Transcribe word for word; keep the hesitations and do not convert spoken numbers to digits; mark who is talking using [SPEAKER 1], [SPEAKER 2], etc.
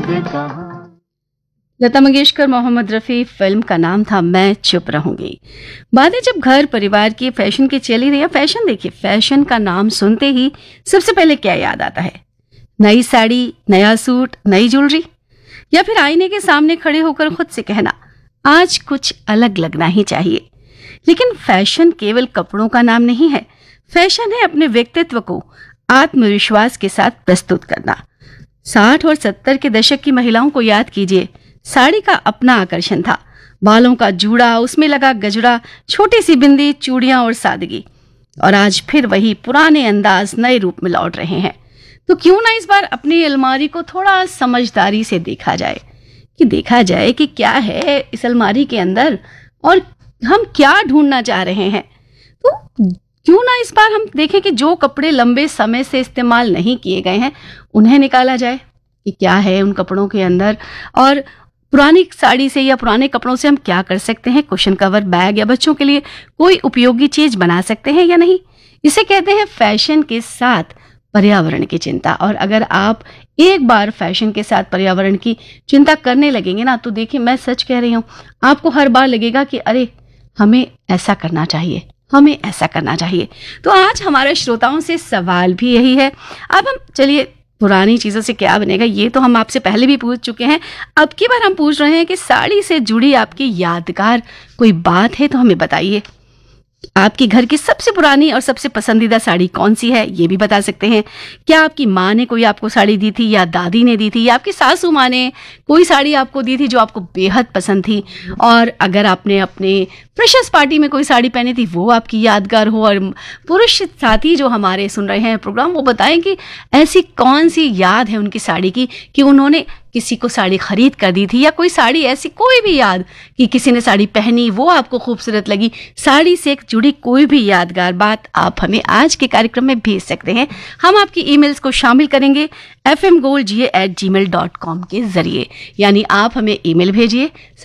[SPEAKER 1] कहा।
[SPEAKER 2] लता मंगेशकर, मोहम्मद रफ़ी, फिल्म का नाम था मैं चुप रहूंगी। बातें जब घर परिवार की फैशन की चली रही है, फैशन देखिए, फैशन का नाम सुनते ही सबसे पहले क्या याद आता है? नई साड़ी, नया सूट, नई ज्वेलरी, या फिर आईने के सामने खड़े होकर खुद से कहना आज कुछ अलग लगना ही चाहिए। लेकिन फैशन केवल कपड़ों का नाम नहीं है, फैशन है अपने व्यक्तित्व को आत्मविश्वास के साथ प्रस्तुत करना। साठ और सत्तर के दशक की महिलाओं को याद कीजिए, साड़ी का अपना आकर्षण था। बालों का जूड़ा, उसमें लगा गजरा, छोटी सी बिंदी, चूड़ियां और सादगी। और आज फिर वही पुराने अंदाज नए रूप में लौट रहे हैं। तो क्यों ना इस बार अपनी अलमारी को थोड़ा समझदारी से देखा जाए, कि देखा जाए कि क्या है इस अलमारी के अंदर और हम क्या ढूंढना चाह रहे हैं। तो क्यों ना इस बार हम देखें कि जो कपड़े लंबे समय से इस्तेमाल नहीं किए गए हैं उन्हें निकाला जाए, कि क्या है उन कपड़ों के अंदर, और पुरानी साड़ी से या पुराने कपड़ों से हम क्या कर सकते हैं। कुशन कवर, बैग या बच्चों के लिए कोई उपयोगी चीज बना सकते हैं या नहीं। इसे कहते हैं फैशन के साथ पर्यावरण की चिंता। और अगर आप एक बार फैशन के साथ पर्यावरण की चिंता करने लगेंगे ना, तो देखिए मैं सच कह रही हूँ, आपको हर बार लगेगा कि अरे हमें ऐसा करना चाहिए, हमें ऐसा करना चाहिए। तो आज हमारे श्रोताओं से सवाल भी यही है। अब हम चलिए, पुरानी चीज़ों से क्या बनेगा ये तो हम आपसे पहले भी पूछ चुके हैं। अब की बार हम पूछ रहे हैं कि साड़ी से जुड़ी आपकी यादगार कोई बात है तो हमें बताइए। आपकी घर की सबसे पुरानी और सबसे पसंदीदा साड़ी कौन सी है, ये भी बता सकते हैं। क्या आपकी माँ ने कोई आपको साड़ी दी थी, या दादी ने दी थी, या आपकी सासू माँ ने कोई साड़ी आपको दी थी जो आपको बेहद पसंद थी। और अगर आपने अपने फ्रेशर्स पार्टी में कोई साड़ी पहनी थी वो आपकी यादगार हो। और पुरुष साथी जो हमारे सुन रहे हैं प्रोग्राम, वो बताएं कि ऐसी कौन सी याद है उनकी साड़ी की कि उन्होंने किसी को साड़ी खरीद कर दी थी, या कोई साड़ी ऐसी कोई भी याद कि किसी ने साड़ी पहनी वो आपको खूबसूरत लगी। साड़ी से जुड़ी कोई भी यादगार बात आप हमें आज के कार्यक्रम में भेज सकते हैं। हम आपकी ईमेल्स को शामिल करेंगे एफ एम गोल्ड जी ए एट जी मेल डॉट कॉम के जरिए, यानी आप हमें ईमेल भेजिए।